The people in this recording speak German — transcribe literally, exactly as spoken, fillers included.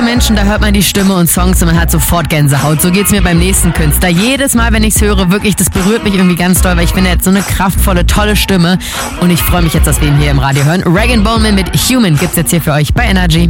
so Menschen, da hört man die Stimme und Songs und man hat sofort Gänsehaut. So geht's mir beim nächsten Künstler. Jedes Mal, wenn ich's höre, wirklich, das berührt mich irgendwie ganz doll, weil ich finde, er hat so eine kraftvolle, tolle Stimme. Und ich freue mich jetzt, dass wir ihn hier im Radio hören. Rag and Bone Man mit Human gibt's jetzt hier für euch bei Energy.